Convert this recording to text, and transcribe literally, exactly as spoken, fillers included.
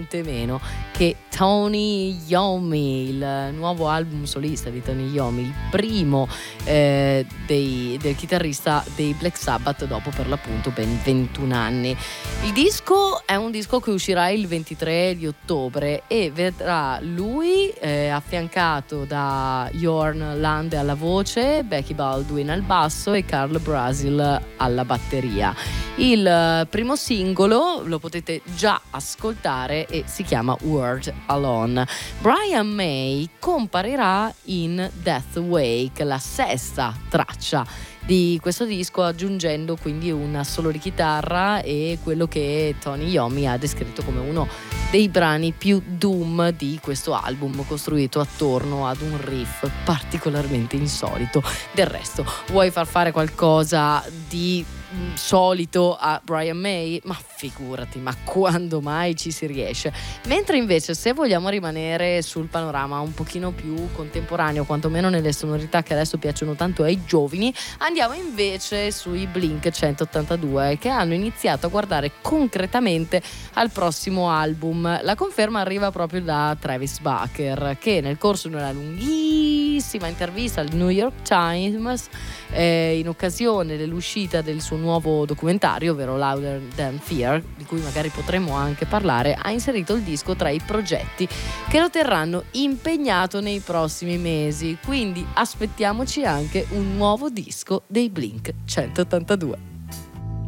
niente meno che Tony Iommi, il nuovo album solista di Tony Iommi, il primo eh, dei, del chitarrista dei Black Sabbath dopo per l'appunto ben ventuno anni. Il disco è un disco che uscirà il ventitré di ottobre e vedrà lui eh, affiancato da Jorn Lande alla voce, Becky Baldwin al basso e Carl Brasil alla batteria. Il primo singolo lo potete già ascoltare e si chiama Word Alone. Brian May comparirà in Death Wake, la sesta traccia di questo disco, aggiungendo quindi un solo di chitarra e quello che Tony Iommi ha descritto come uno dei brani più doom di questo album, costruito attorno ad un riff particolarmente insolito. Del resto, vuoi far fare qualcosa di solito a Brian May? Ma figurati, ma quando mai ci si riesce? Mentre invece, se vogliamo rimanere sul panorama un pochino più contemporaneo, quantomeno nelle sonorità che adesso piacciono tanto ai giovani, andiamo invece sui Blink centottantadue, che hanno iniziato a guardare concretamente al prossimo album. La conferma arriva proprio da Travis Barker, che nel corso di una lunghissima intervista al New York Times, eh, in occasione dell'uscita del suo nuovo documentario, ovvero Louder Than Fear, di cui magari potremo anche parlare, ha inserito il disco tra i progetti che lo terranno impegnato nei prossimi mesi. Quindi aspettiamoci anche un nuovo disco dei Blink centottantadue.